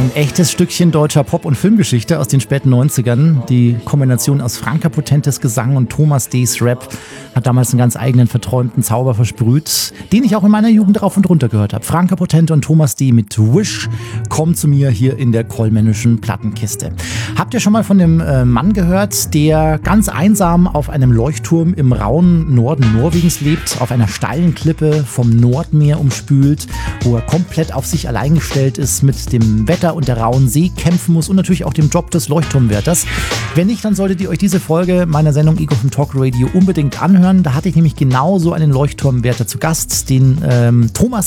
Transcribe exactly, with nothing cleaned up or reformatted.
Ein echtes Stückchen deutscher Pop- und Filmgeschichte aus den späten neunzigern. Die Kombination aus Franka Potentes Gesang und Thomas D.'s Rap hat damals einen ganz eigenen, verträumten Zauber versprüht, den ich auch in meiner Jugend rauf und runter gehört habe. Franka Potente und Thomas D. mit Wish kommen zu mir hier in der Kollmännischen Plattenkiste. Habt ihr schon mal von dem äh, Mann gehört, der ganz einsam auf einem Leuchtturm im rauen Norden Norwegens lebt, auf einer steilen Klippe vom Nordmeer umspült, wo er komplett auf sich allein gestellt ist, mit dem Wetter und der rauen See kämpfen muss und natürlich auch dem Job des Leuchtturmwärters? Wenn nicht, dann solltet ihr euch diese Folge meiner Sendung Ego vom Talk Radio unbedingt anhören. Da hatte ich nämlich genauso einen Leuchtturmwärter zu Gast, den ähm, Thomas